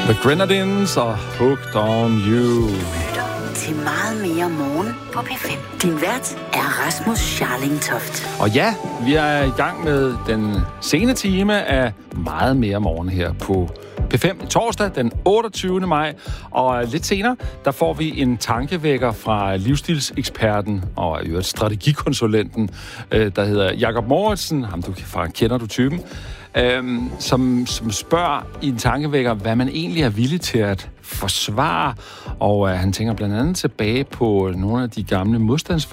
The Grenadines og Hooked on You. Til meget mere morgen på P5. Din vært er Rasmus Scharling Toft. Og ja, vi er i gang med den sene time af meget mere morgen her på P5 torsdag den 28. maj. Og lidt senere, der får vi en tankevækker fra livsstilseksperten og i øvrigt strategikonsulenten, der hedder Jakob Mouritzen. Ham kender du typen. Som spørger i en tankevækker, hvad man egentlig er villig til at forsvare. Og han tænker blandt andet tilbage på nogle af de gamle modstandsfolk,